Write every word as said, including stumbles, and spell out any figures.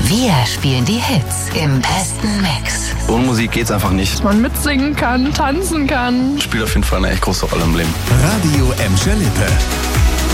Wir spielen die Hits im besten Mix. Ohne Musik geht's einfach nicht. Dass man mitsingen kann, tanzen kann. Spielt auf jeden Fall eine echt große Rolle im Leben. Radio Emscher Lippe.